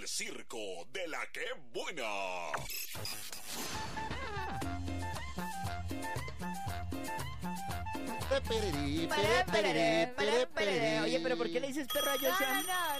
El circo de la que buena. Oye, pero ¿por qué le dices perro a Joshua?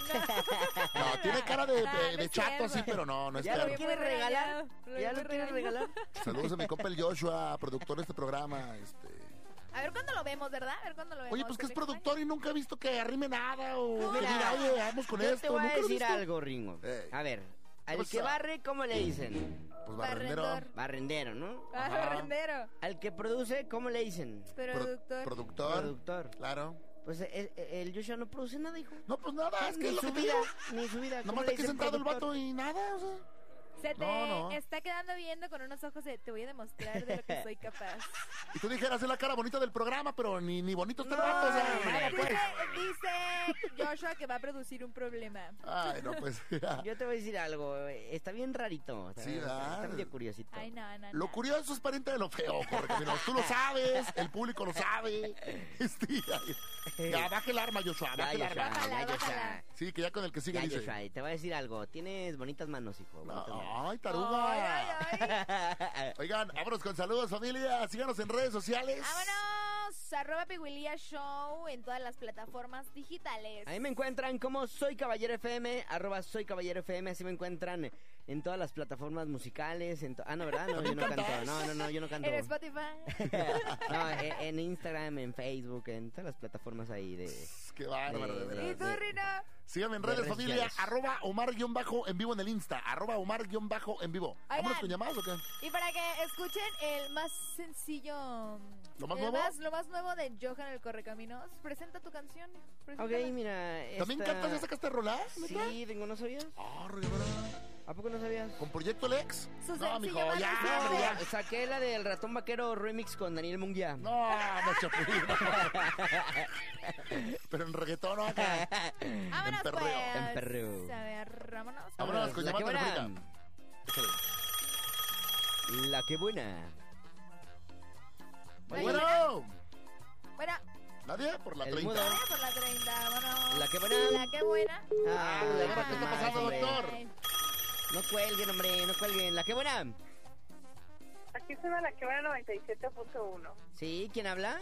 No, tiene cara de chato así, pero no es ¿Ya perro. lo quieres regalar? ¿Ya lo quieres regalar? Saludos a mi compa el Joshua, productor de este programa. A ver cuándo lo vemos, ¿verdad? A ver cuándo lo vemos. Oye, pues que es productor y nunca he visto que arrime nada o que Mira, diga, oye, vamos con yo esto. te voy a ¿Nunca lo he decir visto? algo, Ringo. A ver, al What's que up? barre, ¿cómo le dicen? Pues barrendero. Barrendero, ¿no? Barrendero. Al que produce, ¿cómo le dicen? Productor. Productor. Claro. Pues el Joshua no produce nada, hijo. No, pues nada, es que Ni es lo su que te vida, digo. ni su vida. ¿Cómo Nomás le está aquí dicen sentado el productor? vato y nada, o sea. Se te No. está quedando viendo con unos ojos de te voy a demostrar de lo que soy capaz. Y tú dijeras, es la cara bonita del programa, pero ni bonito está el vato, o sea, nada, pues. Dice Joshua que va a producir un problema. Ay, no, pues. Yo te voy a decir algo, está bien rarito. Sí, está ¿verdad? medio curiosito. Ay, no. Lo curioso es pariente de lo feo, Correcaminos. Tú lo sabes, el público lo sabe. Ya, baja el arma, Joshua, baja el arma. Bájala. Sí, que ya con el que sigue Ya, dice. Joshua, te voy a decir algo. Tienes bonitas manos, hijo. Bonitas manos. Ay, taruga. Ay. Oigan, vámonos con saludos, familia. Síganos en redes sociales. @Piguilía Show en todas las plataformas digitales. Ahí me encuentran como Soy Caballero FM, @Soy Caballero FM, así me encuentran en todas las plataformas musicales. No, ¿verdad? No, yo no canto. No, yo no canto. En Spotify. No, en Instagram, en Facebook, en todas las plataformas ahí de... Qué bárbaro, de ¿Y verdad. tú, Rino? Síganme en de redes, redes familia. sociales. @Omar_en vivo en el Insta. @Omar_en vivo. ¿Vámonos con llamadas o qué? Y para que escuchen el más sencillo... ¿Lo más nuevo? Lo más nuevo de Johan el Correcaminos. Presenta tu canción. Ok, Preséntala. mira... ¿También cantas? ¿Ya sacaste rolas? ¿neta? Sí, Ringo, ¿no sabías? Ah, Rivera. ¿A poco no sabías? ¿Con Proyecto Lex? Su No, mijo, sencillo más ya, reciente. hombre, ya. Saqué la del Ratón Vaquero remix con Daniel Munguía. No, Chapulín. Pero en reggaetón, ¿no? Acá. Vámonos, En perreo. pues. En perreo. A ver, vámonos. Vámonos con La que llamada buena. telefónica. Échale. La que buena. Bueno. Bueno, ¿Nadie? Por la El 30. mudo. vaya por la 30, vámonos. La que buena. La que buena. Ah, ¿qué está pasando, hombre. doctor? No cuelguen, hombre, no cuelguen. La que buena. Aquí suena la que va a 97.1. ¿Sí? ¿Quién habla?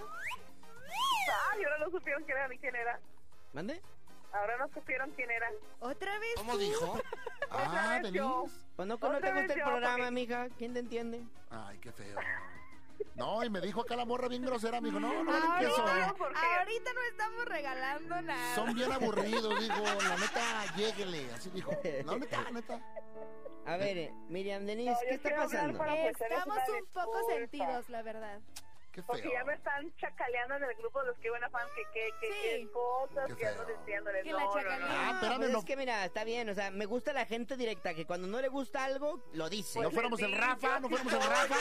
Ay, ahora no supieron quién era. ¿Mande? Ahora no supieron quién era. ¿Otra vez? ¿Cómo dijo? Otra vez yo. Denise. Pues no te Otra vez gusta el yo, programa, porque- mija. ¿Quién te entiende? Ay, qué feo. No, y me dijo acá la morra bien grosera, me dijo, no valen queso. Ahorita no estamos regalando nada. Son bien aburridos, digo, la neta, lléguele, así dijo. No, neta. A ver, Miriam Denise, No, ¿qué yo está quiero hablar pasando? para- ofrecerles Estamos una un poco disculpa. sentidos, la verdad. Qué Porque feo. ya me están chacaleando en el grupo de los que buena fan que Sí. cosas Qué que ando feo. diciéndoles. Que la chacalean. Ah, espérame, Pues no. es que mira, está bien, o sea, me gusta la gente directa, que cuando no le gusta algo, lo dice. No fuéramos el Rafa, no fuéramos el Rafa.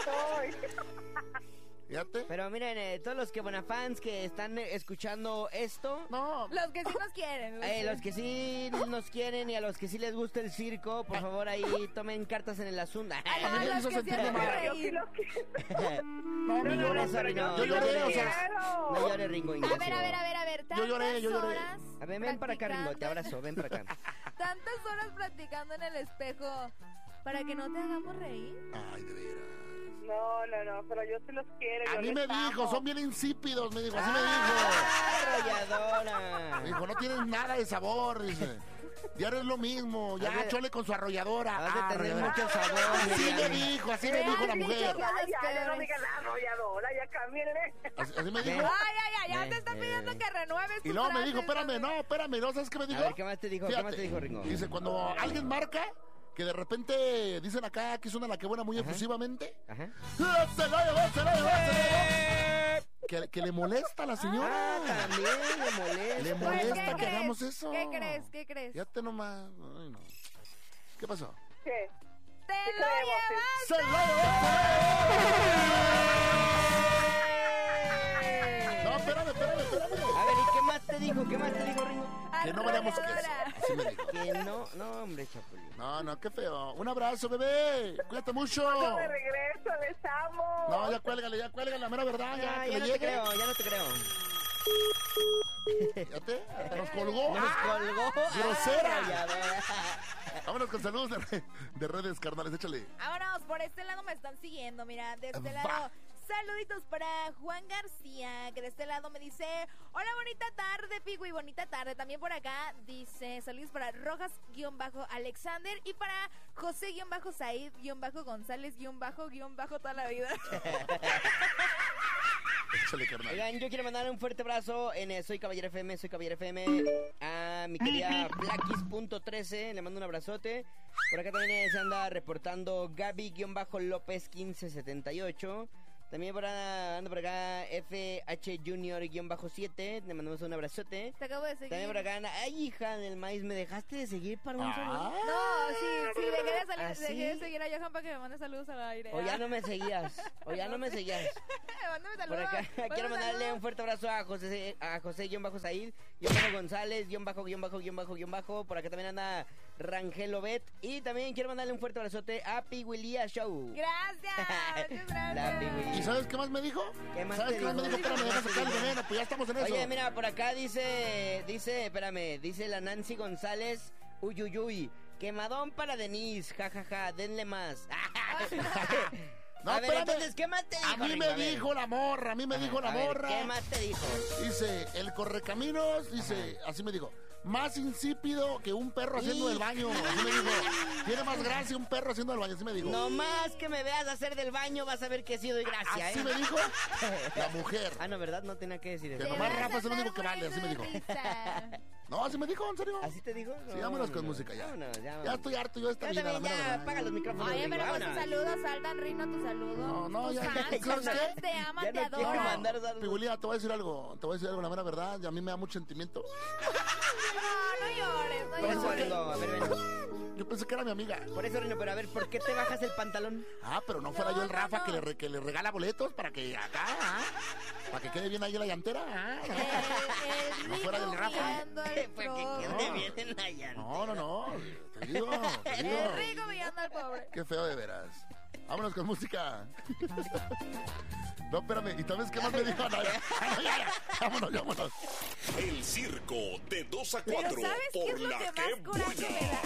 Rafa. Fíjate. Pero miren, todos los que fans que están escuchando esto, No. Los que sí nos quieren. los que sí nos quieren y a los que sí les gusta el circo, por favor ahí tomen cartas en el asunto. A mí me los hizo que sentir sí hacen mal. Yo sí reír. lo quiero. No, No llores, pero Ringo. yo lloré, o sea, quiero. No llores, Ringo A Ignacio. ver. Yo lloré. Tantas horas A ver, ven para acá, Ringo, te practicando. abrazo, ven para acá. Tantas horas practicando en el espejo para que no te hagamos reír. Ay, de veras. No, pero yo sí los quiero. A yo mí les me dijo, amo. son bien insípidos, me dijo, así me Arrolladora. dijo, no tienen nada de sabor, dice. Diario es lo mismo, ya Has de- chole con su arrolladora. has de tener Arrolladora. mucho sabor, Así Miriam. así me dijo la mujer. Ya no digan la arrolladora, ya cámbienle. Así me dijo. Ya te está pidiendo que renueves Y tu luego me frase, dijo, espérame, ¿no sabes qué me dijo? A ver, ¿qué más te dijo? ¿Qué más te dijo, Ringo? Dice, cuando alguien marca, que de repente dicen acá que suena la que buena muy efusivamente. Ajá. ¡Se lo llevó! Que le molesta a la señora. Ah, también le molesta. Le Pues, molesta ¿qué que crees? hagamos eso. ¿Qué crees? Fíjate nomás. Ay, no. ¿Qué pasó? ¿Qué? ¡Te Sí, lo creemos, llevas! ¡Se lo llevó! No, espérame. A ver, ¿y qué más te dijo? ¿Qué más te dijo, Ringo? Que no valemos queso. Arrolladora. Así me dijo. Que no, hombre, Chapulín. No, qué feo. Un abrazo, bebé. Cuídate mucho. De regreso, les amo. No, ya cuélgale, la mera verdad. Ya, Ya, que ya le no llegue. te creo, ya no te creo. Fíjate, hasta nos colgó. Nos colgó. ¡Grosera! Arrolladora. Vámonos con saludos de redes, carnales, échale. Vámonos, por este lado me están siguiendo, mira, de este Va. lado. Saluditos para Juan García, que de este lado me dice: hola, bonita tarde, Pigu, y bonita tarde. También por acá dice: saludos para Rojas-Alexander y para José-Said-González- toda la vida. Échale, carnal. Oigan, yo quiero mandar un fuerte abrazo en Soy Caballero FM, a mi querida Blackis.13, le mando un abrazote. Por acá también se anda reportando Gaby-López1578. También anda por acá FH Junior-7, le mandamos un abrazote. Te acabo de seguir. También por acá anda, ay, hija del maíz, ¿me dejaste de seguir para un saludo? No, sí, dejé ¿Ah, sí? de seguir a Johan para que me mande saludos al aire. O ya no me seguías, Mándame Por saludos. acá quiero mandarle un fuerte abrazo a José-Said, González, por acá también anda Rangel Obet, y también quiero mandarle un fuerte abrazote a Piguilía Show. Gracias, muchas La gracias. ¿Y sabes qué más me dijo? ¿Qué más ¿Sabes te qué más me dijo? dijo? Espérame, deja sacar el veneno, pues ya estamos en eso. Oye, mira, por acá dice la Nancy González, uyuyuy, quemadón para Denise, jajaja, denle más. No, a ver, espérame. entonces, ¿qué más te dijo? A mí Ringo? me A ver. dijo la morra, ¿Qué más te dijo? Dice, el correcaminos, dice, así me dijo, más insípido que un perro haciendo del baño. Así me dijo, tiene más gracia un perro haciendo del baño, así me dijo. No más que me veas hacer del baño, vas a ver que sí doy gracia, Así ¿eh? me dijo la mujer. Ah, no, ¿verdad? No tenía que decir eso. Que nomás Rafa es el único que vale, así me dijo. No, así me dijo, en serio. ¿Así te dijo? Sí, vámonos con música ya. Vámonos, Ya estoy harto yo de esta Ya vida, la también, mera ya, verdad. apaga los micrófonos. Oye, Ringo, pero con tus vámonos. saludos, Aldan Rino, tu saludo. No, tus ya, fans, ¿sabes tus fans qué? te aman, Ya te no quiero adoran. mandar saludos. Pigulía, te voy a decir algo, la mera verdad, y a mí me da mucho sentimiento. No llores, no Por eso, llores. Ringo, a ver, ven. Yo pensé que era mi amiga. Por eso, Rino, pero a ver, ¿por qué te bajas el pantalón? Ah, pero no fuera No, yo el no, Rafa no. que le regala boletos para que acá, para que quede bien ahí la llantera. El No fuera del rico Rafa. guiando el Fue que trono. quede bien en la llanta. No, te digo. El rico guiando al pobre. Qué feo de veras. Vámonos con música. No, espérame, ¿y sabes qué más me dijo? No, ya. Vámonos. El circo de 2 a Pero 4 ¿sabes qué es por lo la que que más coraje me buena. da?